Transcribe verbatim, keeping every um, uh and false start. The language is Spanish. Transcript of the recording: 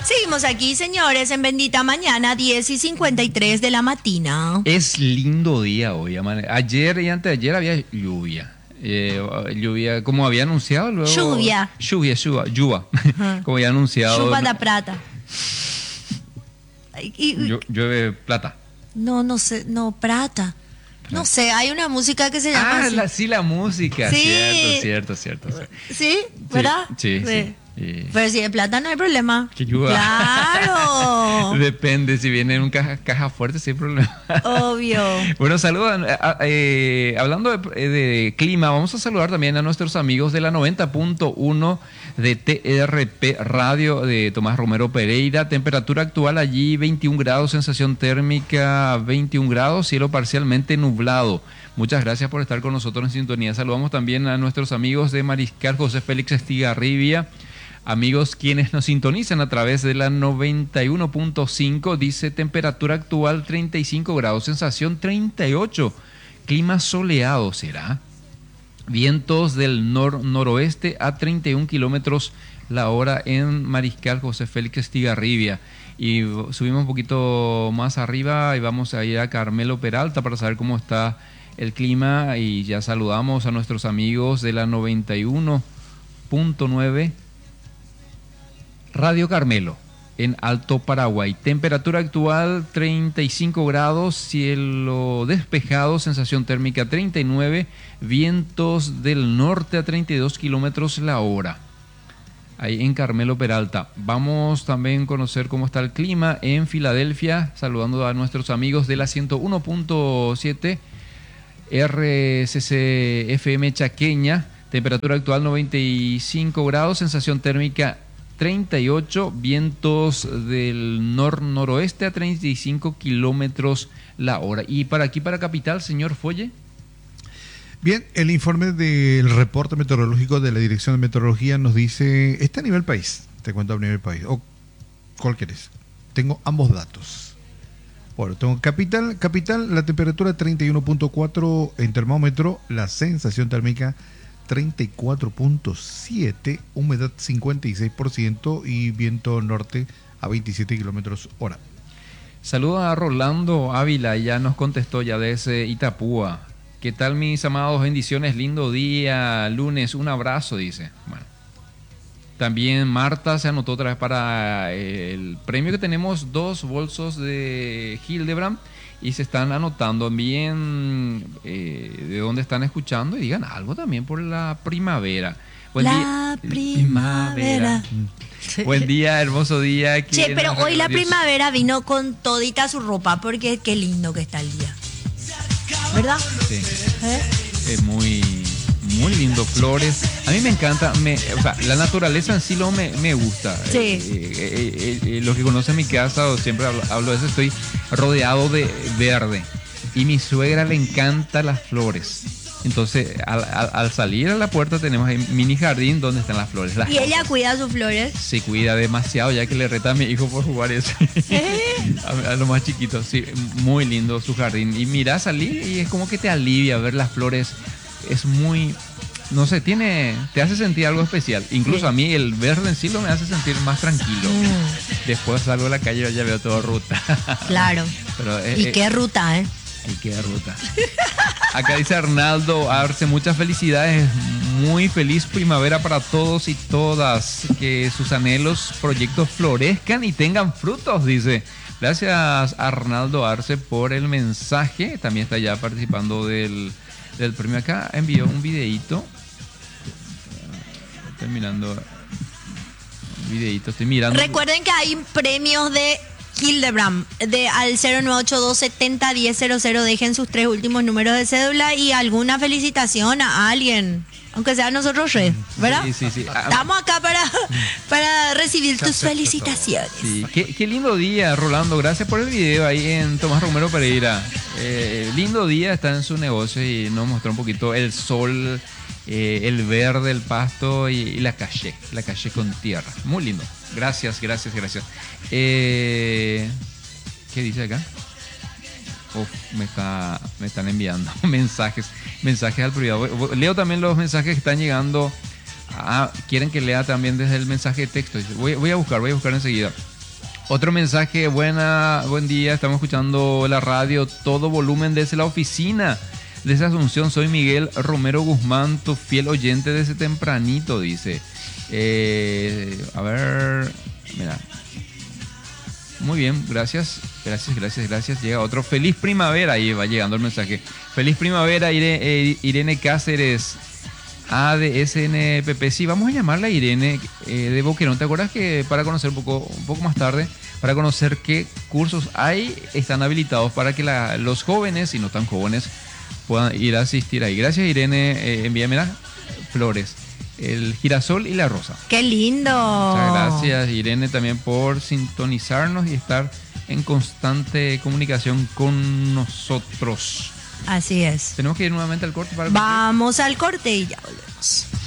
Seguimos aquí, señores, en Bendita Mañana, diez y cincuenta y tres de la mañana. Es lindo día hoy. amane- Ayer y antes de ayer había lluvia. Eh, lluvia, como había anunciado luego. Lluvia. Lluvia, lluvia, lluvia. Ajá. Como había anunciado. Chupa no- da plata. Y- y- llu- Llueve plata. no, no sé, no, plata. No sé, hay una música que se llama Ah, así. la, sí, la música. Sí. Cierto, cierto, cierto. cierto. ¿Sí? ¿Verdad? Sí, sí. Y- Pero si de plata no hay problema. Que llueva. Claro. Depende, si viene en un caja, caja fuerte, sí hay problema. Obvio. Bueno, saludan. Eh, hablando de, de clima, vamos a saludar también a nuestros amigos de la noventa punto uno de T R P Radio de Tomás Romero Pereira. Temperatura actual allí veintiún grados, sensación térmica veintiún grados, cielo parcialmente nublado. Muchas gracias por estar con nosotros en sintonía. Saludamos también a nuestros amigos de Mariscal José Félix Estigarribia. Amigos quienes nos sintonizan a través de la noventa y uno punto cinco, dice temperatura actual treinta y cinco grados, sensación treinta y ocho, clima soleado será. Vientos del nor-noroeste a treinta y un kilómetros la hora en Mariscal José Félix Estigarribia. Y subimos un poquito más arriba y vamos a ir a Carmelo Peralta para saber cómo está el clima. Y ya saludamos a nuestros amigos de la noventa y uno punto nueve. Radio Carmelo, en Alto Paraguay. Temperatura actual treinta y cinco grados, cielo despejado, sensación térmica treinta y nueve, vientos del norte a treinta y dos kilómetros la hora. Ahí en Carmelo Peralta. Vamos también a conocer cómo está el clima en Filadelfia, saludando a nuestros amigos de la ciento uno punto siete R C C F M Chaqueña. Temperatura actual noventa y cinco grados, sensación térmica treinta y ocho, vientos del nor-noroeste a treinta y cinco kilómetros la hora. Y para aquí, para Capital, señor Folle. Bien, el informe del reporte meteorológico de la Dirección de Meteorología nos dice, está a nivel país, te cuento a nivel país, o ¿cuál querés? Tengo ambos datos. Bueno, tengo Capital, Capital, la temperatura treinta y uno punto cuatro en termómetro, la sensación térmica treinta y cuatro punto siete, humedad cincuenta y seis por ciento y viento norte a veintisiete kilómetros hora. Saluda a Rolando Ávila, ya nos contestó ya desde Itapúa. ¿Qué tal, mis amados? Bendiciones, lindo día, lunes, un abrazo, dice. Bueno, también Marta se anotó otra vez para el premio que tenemos, dos bolsos de Hildebrand. Y se están anotando bien eh, de dónde están escuchando y digan algo también por la primavera. Buen La día, primavera. Buen día, hermoso día. Aquí Che, en pero la- hoy la Dios. primavera vino con todita su ropa, porque qué lindo que está el día. ¿Verdad? Sí, ¿Eh? es muy, muy lindo, flores. A mí me encanta, me, o sea, la naturaleza en sí lo me, me gusta. Sí. Eh, eh, eh, eh, los que conocen mi casa, o siempre hablo, hablo de eso, estoy rodeado de verde. Y mi suegra le encanta las flores. Entonces, al, al- al salir a la puerta tenemos el mini jardín donde están las flores. Las Y ella rosas. cuida sus flores. Se cuida demasiado, ya que le reta a mi hijo por jugar eso. a, a lo más chiquito, sí, muy lindo su jardín. Y mira, salir y es como que te alivia ver las flores. Es muy, no sé, tiene, te hace sentir algo especial. Incluso Sí. a mí el verde en sí lo me hace sentir más tranquilo. Mm. Después salgo a la calle y ya veo todo ruta. Claro. Pero, eh, Y eh, qué ruta, ¿eh? y qué ruta. Acá dice Arnaldo Arce, muchas felicidades, muy feliz primavera para todos y todas, que sus anhelos, proyectos florezcan y tengan frutos, dice. Gracias Arnaldo Arce por el mensaje, también está ya participando del, del premio. Acá envió un videíto, estoy mirando un videíto, estoy mirando. Recuerden que hay premios de Hildebrand de al cero nueve ocho dos setenta diez cero cero. Dejen sus tres últimos números de cédula y alguna felicitación a alguien, aunque sea nosotros tres, ¿verdad? Sí, sí, sí. Estamos acá para, para recibir tus acepta felicitaciones. Sí, qué, qué lindo día, Rolando. Gracias por el video ahí en Tomás Romero Pereira. Eh, lindo día, está en su negocio y nos mostró un poquito el sol, eh, el verde, el pasto y, y la calle, la calle con tierra. Muy lindo. Gracias, gracias, gracias. Eh, ¿Qué dice acá? Uf, me, está, me están enviando mensajes, mensajes al privado. Leo también los mensajes que están llegando. Ah, quieren que lea también desde el mensaje de texto. Voy, voy a buscar, voy a buscar enseguida. Otro mensaje, buena, buen día, estamos escuchando la radio, todo volumen desde la oficina. Desde Asunción, soy Miguel Romero Guzmán, tu fiel oyente desde tempranito, dice. Eh, a ver, mira. Muy bien, gracias, gracias, gracias, gracias. Llega otro. Feliz primavera, ahí va llegando el mensaje. Feliz primavera, Irene, eh, Irene Cáceres, A D S N P P. Sí, vamos a llamarla a Irene eh, de Boquerón. ¿Te acuerdas que para conocer un poco, un poco más tarde, para conocer qué cursos hay, están habilitados para que la, los jóvenes y no tan jóvenes puedan ir a asistir ahí? Gracias, Irene. Eh, envíame las flores, el girasol y la rosa. ¡Qué lindo! Muchas gracias, Irene, también por sintonizarnos y estar en constante comunicación con nosotros. Así es. Tenemos que ir nuevamente al corte para... Vamos al corte y ya volvemos.